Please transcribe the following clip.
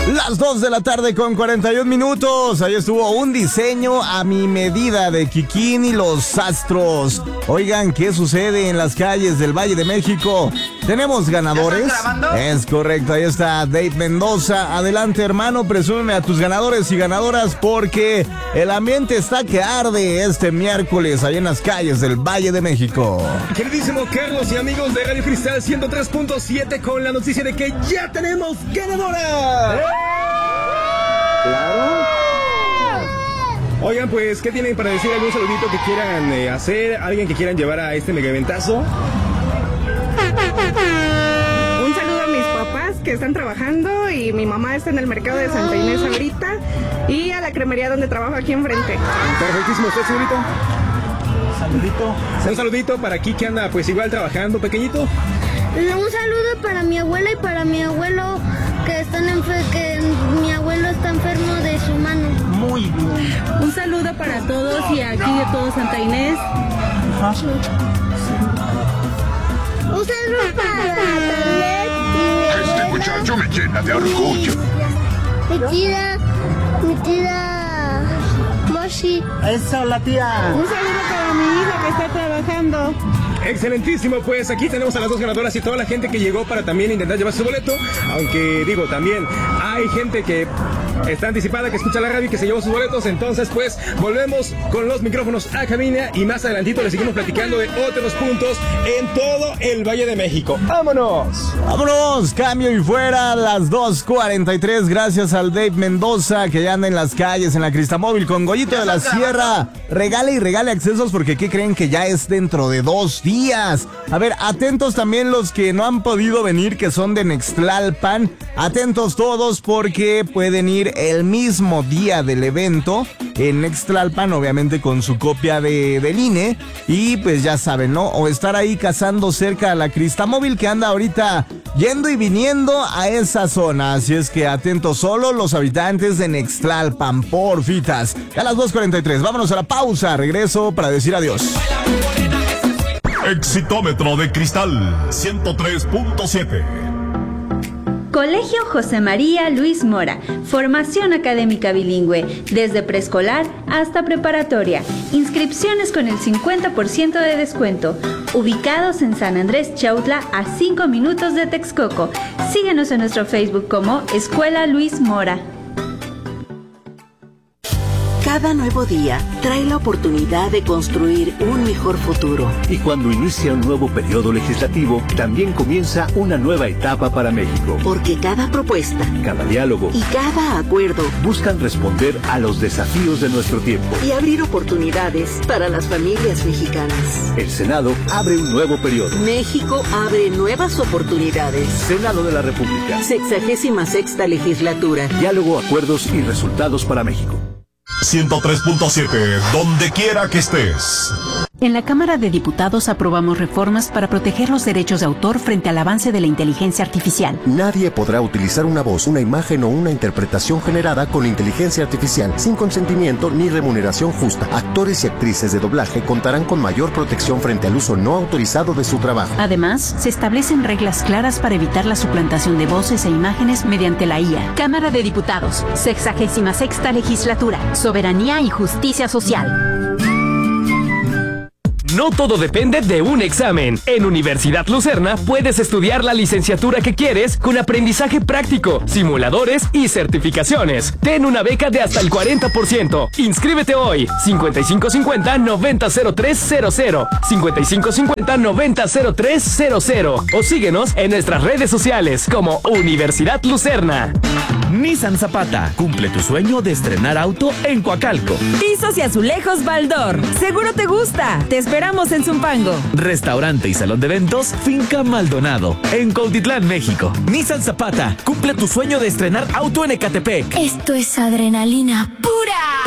Las 2 de la tarde con 41 minutos. Ahí estuvo un diseño a mi medida de Kikín y los Astros. Oigan, ¿qué sucede en las calles del Valle de México? ¿Tenemos ganadores? ¿Ya están grabando? Es correcto, ahí está Dave Mendoza. Adelante, hermano, presúmeme a tus ganadores y ganadoras porque el ambiente está que arde este miércoles ahí en las calles del Valle de México. Queridísimo Carlos y amigos de Radio Cristal 103.7 con la noticia de que ya tenemos ganadora. Claro. Oigan, pues, ¿qué tienen para decir? ¿Algún saludito que quieran hacer? ¿Alguien que quieran llevar a este mega eventazo? Un saludo a mis papás que están trabajando y mi mamá está en el mercado de Santa Inés ahorita y a la cremería donde trabajo aquí enfrente. Perfectísimo, ¿usted, señorito? Un saludito para aquí que anda pues igual trabajando, pequeñito. Un saludo para mi abuela y para mi abuelo que mi abuelo está enfermo de su mano. Muy bien. Un saludo para todos y aquí de todo Santa Inés. Un saludo para Talet y mi Este muchacho me llena de orgullo. mi tía Moshi. Eso, la tía. Un saludo para mi hija que está trabajando. Excelentísimo, pues aquí tenemos a las dos ganadoras y toda la gente que llegó para también intentar llevar su boleto. Aunque digo, también hay gente que está anticipada, que escucha la radio y que se llevó sus boletos. Entonces, pues, volvemos con los micrófonos a cabina y más adelantito les seguimos platicando de otros puntos en todo el Valle de México. ¡Vámonos! ¡Vámonos! Cambio y fuera, las 2:43. Gracias al Dave Mendoza que ya anda en las calles, en la Cristamóvil con Goyito de la Sierra. Regale y regale accesos porque ¿qué creen? Que ya es dentro de 2 días. A ver, atentos también los que no han podido venir, que son de Nextlalpan. Atentos todos porque pueden ir el mismo día del evento en Nextlalpan, obviamente con su copia del INE. Y pues ya saben, ¿no? O estar ahí cazando cerca a la Cristamóvil que anda ahorita yendo y viniendo a esa zona. Así es que atentos solo los habitantes de Nextlalpan, porfitas. A las 2:43, vámonos a la pausa. Regreso para decir adiós. Exitómetro de Cristal 103.7. Colegio José María Luis Mora, formación académica bilingüe, desde preescolar hasta preparatoria, inscripciones con el 50% de descuento, ubicados en San Andrés Chautla a 5 minutos de Texcoco. Síguenos en nuestro Facebook como Escuela Luis Mora. Cada nuevo día trae la oportunidad de construir un mejor futuro. Y cuando inicia un nuevo periodo legislativo, también comienza una nueva etapa para México. Porque cada propuesta, cada diálogo y cada acuerdo buscan responder a los desafíos de nuestro tiempo y abrir oportunidades para las familias mexicanas. El Senado abre un nuevo periodo. México abre nuevas oportunidades. Senado de la República. 66ª legislatura. Diálogo, acuerdos y resultados para México. 103.7, donde quiera que estés. En la Cámara de Diputados aprobamos reformas para proteger los derechos de autor frente al avance de la inteligencia artificial. Nadie podrá utilizar una voz, una imagen o una interpretación generada con inteligencia artificial sin consentimiento ni remuneración justa. Actores y actrices de doblaje contarán con mayor protección frente al uso no autorizado de su trabajo. Además, se establecen reglas claras para evitar la suplantación de voces e imágenes mediante la IA. Cámara de Diputados, 66ª legislatura, soberanía y justicia social. No todo depende de un examen. En Universidad Lucerna puedes estudiar la licenciatura que quieres con aprendizaje práctico, simuladores y certificaciones. Ten una beca de hasta el 40%. Inscríbete hoy. 5550-900300. 5550-900300. O síguenos en nuestras redes sociales como Universidad Lucerna. Nissan Zapata, cumple tu sueño de estrenar auto en Coacalco. Pisos y azulejos Baldor. Seguro te gusta. Te esperamos en Zumpango. Restaurante y salón de eventos Finca Maldonado, en Cuautitlán, México. Nissan Zapata, cumple tu sueño de estrenar auto en Ecatepec. Esto es adrenalina pura.